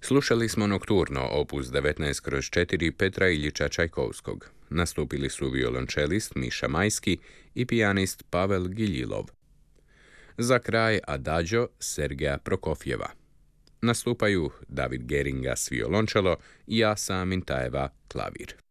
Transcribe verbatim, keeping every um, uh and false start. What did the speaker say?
Slušali smo Nokturno, opus devetnaest kroz četiri Petra Iljiča Čajkovskog. Nastupili su violončelist Miša Majski i pijanist Pavel Giljilov. Za kraj Adagio Sergeja Prokofjeva. Nastupaju David Geringa s violončelo i Asa Mintajeva klavir.